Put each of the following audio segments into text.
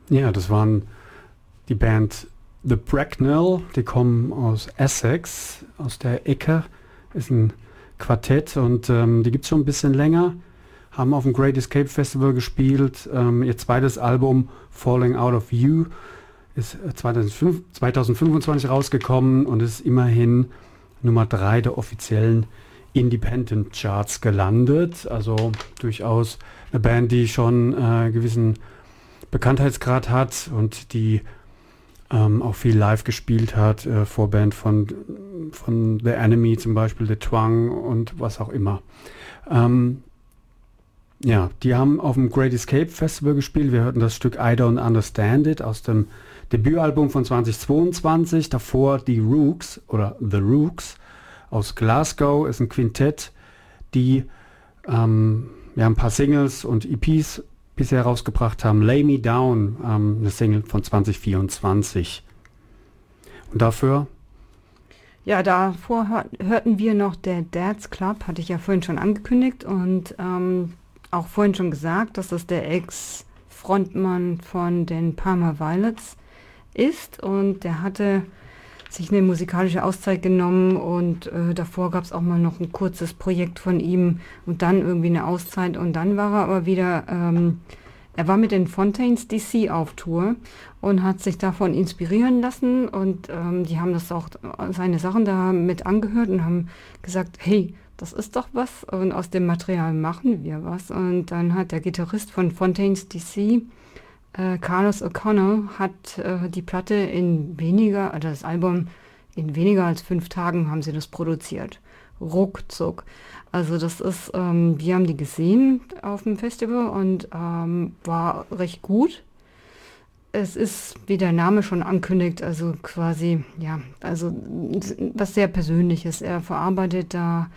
Ja, das waren die Band The Bracknell, die kommen aus Essex, aus der Ecke, ist ein Quartett und die gibt es schon ein bisschen länger, haben auf dem Great Escape Festival gespielt. Ihr zweites Album Falling Out of You ist 2025 rausgekommen und ist immerhin Nummer 3 der offiziellen Independent Charts gelandet. Also durchaus eine Band, die schon gewissen Bekanntheitsgrad hat und die auch viel live gespielt hat. Vorband von The Enemy zum Beispiel, The Twang und was auch immer. Ja, die haben auf dem Great Escape Festival gespielt. Wir hörten das Stück I Don't Understand It aus dem Debütalbum von 2022. Davor die Rooks oder The Rooks aus Glasgow, ist ein Quintett, die ein paar Singles und EPs bisher rausgebracht haben. Lay Me Down, eine Single von 2024. Und dafür? Ja, davor hörten wir noch der Dad's Club, hatte ich ja vorhin schon angekündigt und auch vorhin schon gesagt, dass das der Ex-Frontmann von den Parma Violets ist und der hatte sich eine musikalische Auszeit genommen und davor gab es auch mal noch ein kurzes Projekt von ihm und dann irgendwie eine Auszeit und dann war er aber wieder, er war mit den Fontaines DC auf Tour und hat sich davon inspirieren lassen und die haben das auch, seine Sachen da mit angehört und haben gesagt, hey, das ist doch was und aus dem Material machen wir was. Und dann hat der Gitarrist von Fontaines DC, Carlos O'Connell, hat die Platte das Album in weniger als 5 Tagen haben sie das produziert. Ruckzuck. Also das ist, wir haben die gesehen auf dem Festival und war recht gut. Es ist, wie der Name schon ankündigt, also quasi, ja, also was sehr Persönliches. Er verarbeitet da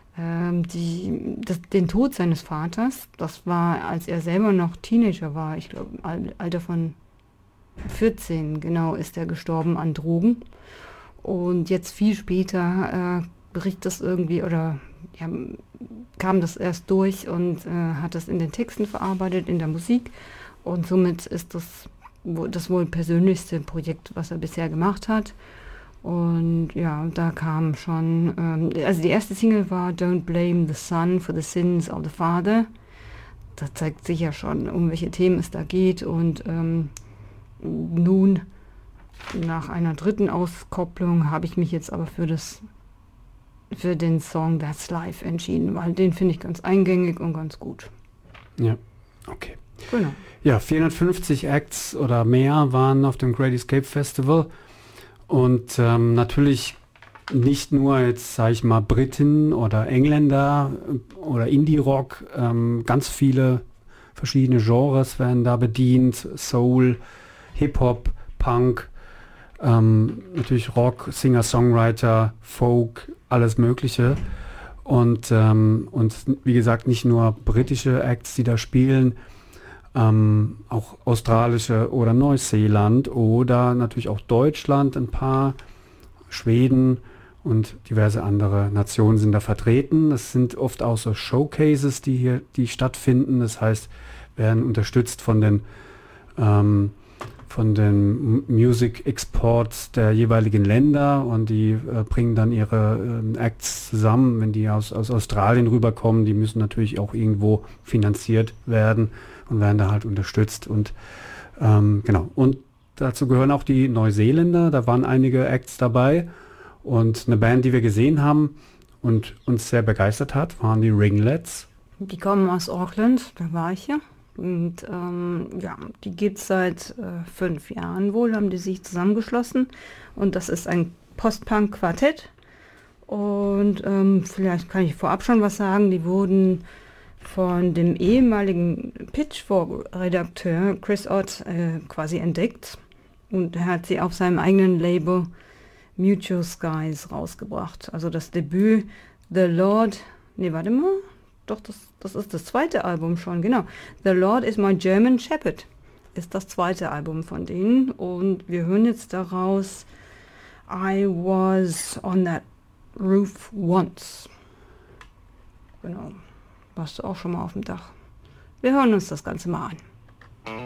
den Tod seines Vaters. Das war, als er selber noch Teenager war, ich glaube, Alter von 14, genau, ist er gestorben an Drogen. Und jetzt viel später bricht das irgendwie oder ja, kam das erst durch und hat das in den Texten verarbeitet, in der Musik. Und somit ist das wohl persönlichste Projekt, was er bisher gemacht hat. Und ja, da kam schon, also die erste Single war Don't Blame the Son for the Sins of the Father. Da zeigt sich ja schon, um welche Themen es da geht. Und nun, nach einer dritten Auskopplung, habe ich mich jetzt aber für den Song That's Life entschieden, weil den finde ich ganz eingängig und ganz gut. Ja, okay. Genau. Ja, 450 Acts oder mehr waren auf dem Great Escape Festival. Und natürlich nicht nur jetzt, sage ich mal, Briten oder Engländer oder Indie-Rock, ganz viele verschiedene Genres werden da bedient, Soul, Hip-Hop, Punk, natürlich Rock, Singer-Songwriter, Folk, alles Mögliche. Und wie gesagt, nicht nur britische Acts, die da spielen, auch australische oder Neuseeland oder natürlich auch Deutschland, ein paar, Schweden und diverse andere Nationen sind da vertreten. Das sind oft auch so Showcases, die stattfinden. Das heißt, werden unterstützt von den Music Exports der jeweiligen Länder und die bringen dann ihre Acts zusammen. Wenn die aus Australien rüberkommen, die müssen natürlich auch irgendwo finanziert werden und werden da halt unterstützt und genau. Und dazu gehören auch die Neuseeländer, da waren einige Acts dabei und eine Band, die wir gesehen haben und uns sehr begeistert hat, waren die Ringlets. Die kommen aus Auckland, da war ich ja. Und ja, die gibt es seit 5 Jahren wohl, haben die sich zusammengeschlossen und das ist ein Post-Punk-Quartett und vielleicht kann ich vorab schon was sagen, die wurden von dem ehemaligen Pitchfork-Redakteur Chris Ott quasi entdeckt und er hat sie auf seinem eigenen Label Mutual Skies rausgebracht. Also das Debüt The Lord, doch, das ist das zweite Album schon, genau. The Lord is My German Shepherd ist das zweite Album von denen und wir hören jetzt daraus I Was on That Roof Once. Genau. Warst du auch schon mal auf dem Dach? Wir hören uns das Ganze mal an.